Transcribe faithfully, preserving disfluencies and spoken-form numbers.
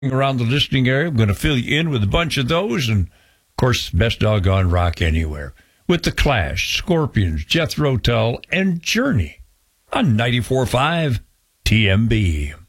around the listening area. I'm going to fill you in with a bunch of those, and of course, best doggone rock anywhere with The Clash, Scorpions, Jethro Tull, and Journey on ninety-four point five T M B.